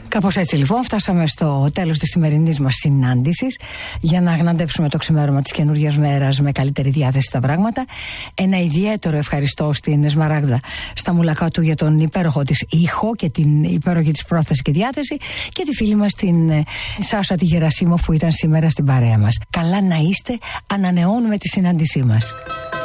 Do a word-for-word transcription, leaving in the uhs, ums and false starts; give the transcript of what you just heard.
Κάπως έτσι λοιπόν φτάσαμε στο τέλος της σημερινής μας συνάντησης για να αγναντέψουμε το ξημέρωμα της καινούργιας μέρας με καλύτερη διάθεση στα πράγματα. Ένα ιδιαίτερο ευχαριστώ στην Εσμαράγδα Σταμουλακάτου για τον υπέροχο της ήχο και την υπέροχη της πρόθεση και διάθεση, και τη φίλη μας την Σάσα τη Γερασίμο που ήταν σήμερα στην παρέα μας. Καλά να είστε, ανανεώνουμε τη συνάντησή μας.